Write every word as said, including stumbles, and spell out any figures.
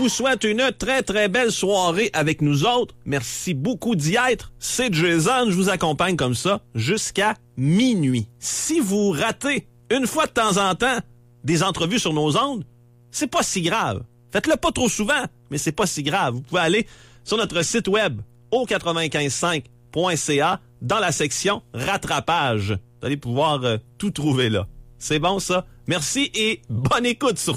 vous souhaite une très, très belle soirée avec nous autres. Merci beaucoup d'y être. C'est Jason, je vous accompagne comme ça jusqu'à minuit. Si vous ratez une fois de temps en temps des entrevues sur nos ondes, c'est pas si grave. Faites-le pas trop souvent, mais c'est pas si grave. Vous pouvez aller sur notre site web au quatre-vingt-quinze cinq point c a dans la section rattrapage. Vous allez pouvoir euh, tout trouver là. C'est bon ça? Merci et bonne écoute surtout.